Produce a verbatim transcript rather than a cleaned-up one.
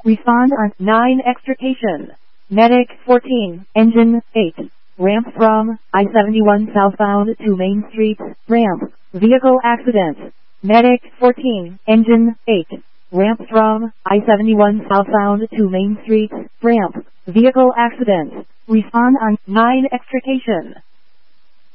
Respond on nine extrication. Medic fourteen, engine eight. Ramp from I seventy-one southbound to Main Street. Ramp. Vehicle accident. Medic fourteen, engine eight. Ramp from I seventy-one southbound to Main Street. Ramp. Vehicle accident. Respond on nine extrication.